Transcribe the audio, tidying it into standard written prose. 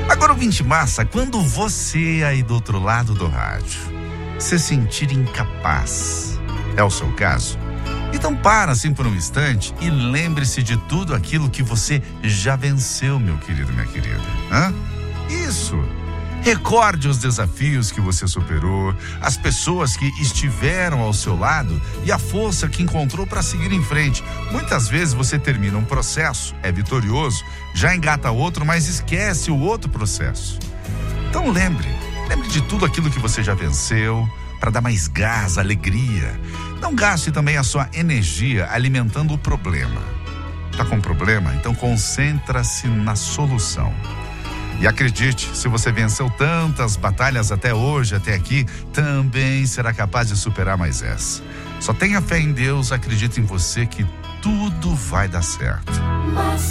Agora, ouvinte massa, quando você aí do outro lado do rádio se sentir incapaz, é o seu caso? Então para assim por um instante e lembre-se de tudo aquilo que você já venceu, meu querido, minha querida. Isso. Recorde os desafios que você superou, as pessoas que estiveram ao seu lado e a força que encontrou para seguir em frente. Muitas vezes você termina um processo, é vitorioso, já engata outro, mas esquece o outro processo. Então lembre de tudo aquilo que você já venceu, para dar mais gás, alegria. Não gaste também a sua energia alimentando o problema. Tá com problema? Então concentra-se na solução. E acredite, se você venceu tantas batalhas até hoje, até aqui, também será capaz de superar mais essa. Só tenha fé em Deus, acredite em você que tudo vai dar certo.